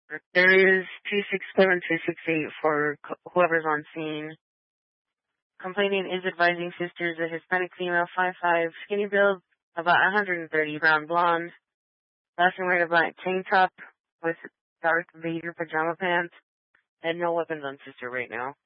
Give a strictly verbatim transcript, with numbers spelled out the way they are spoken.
There is two six seven two six eight for whoever's on scene. Complaining is advising sisters, a Hispanic female, five five, skinny build, about one hundred thirty, brown blonde, last and wearing a black tank top with Darth Vader pajama pants, and no weapons on sister right now.